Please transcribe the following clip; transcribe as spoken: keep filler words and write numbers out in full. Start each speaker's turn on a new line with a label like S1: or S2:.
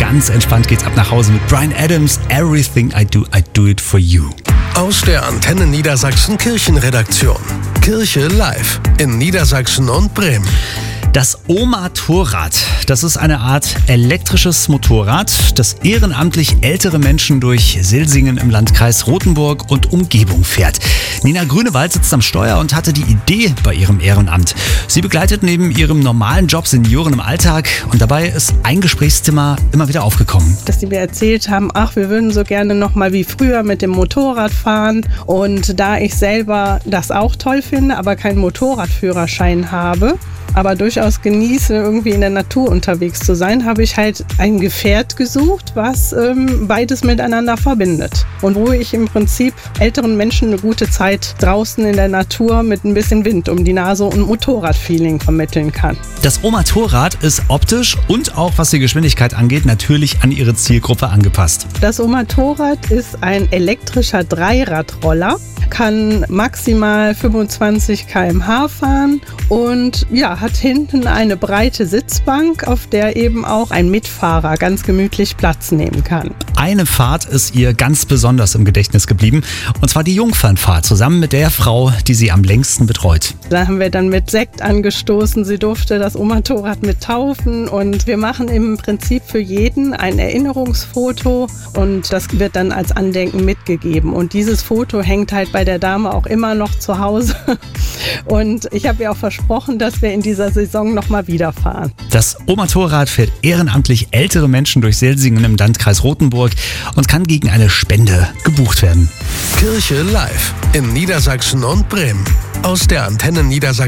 S1: ganz entspannt geht's ab nach Hause mit Bryan Adams. Everything I do, I do it for you.
S2: Aus der Antenne Niedersachsen Kirchenredaktion. Kirche live in Niedersachsen und Bremen.
S1: Das Omatorrad, das ist eine Art elektrisches Motorrad, das ehrenamtlich ältere Menschen durch Silsingen im Landkreis Rothenburg und Umgebung fährt. Nina Grünewald sitzt am Steuer und hatte die Idee bei ihrem Ehrenamt. Sie begleitet neben ihrem normalen Job Senioren im Alltag und dabei ist ein Gesprächsthema immer wieder aufgekommen.
S3: Dass die mir erzählt haben, ach, wir würden so gerne noch mal wie früher mit dem Motorrad fahren. Und da ich selber das auch toll finde, aber keinen Motorradführerschein habe, aber durchaus genieße, irgendwie in der Natur unterwegs zu sein, habe ich halt ein Gefährt gesucht, was ähm, beides miteinander verbindet. Und wo ich im Prinzip älteren Menschen eine gute Zeit draußen in der Natur mit ein bisschen Wind um die Nase und Motorradfeeling vermitteln kann.
S1: Das Omatorrad ist optisch und auch was die Geschwindigkeit angeht, natürlich an ihre Zielgruppe angepasst.
S3: Das Omatorrad ist ein elektrischer Dreiradroller, kann maximal fünfundzwanzig Kilometer pro Stunde fahren und ja, hat hinten eine breite Sitzbank, auf der eben auch ein Mitfahrer ganz gemütlich Platz nehmen kann.
S1: Eine Fahrt ist ihr ganz besonders im Gedächtnis geblieben, und zwar die Jungfernfahrt zusammen mit der Frau, die sie am längsten betreut.
S3: Da haben wir dann mit Sekt angestoßen, sie durfte das Omatorrad mit taufen und wir machen im Prinzip für jeden ein Erinnerungsfoto und das wird dann als Andenken mitgegeben und dieses Foto hängt halt bei der Dame auch immer noch zu Hause und ich habe ihr auch versprochen, dass wir in dieser Saison nochmal wieder fahren.
S1: Das Omatorrad fährt ehrenamtlich ältere Menschen durch Silsingen im Landkreis Rothenburg und kann gegen eine Spende gebucht werden.
S2: Kirche live in Niedersachsen und Bremen. Aus der Antenne Niedersachsen.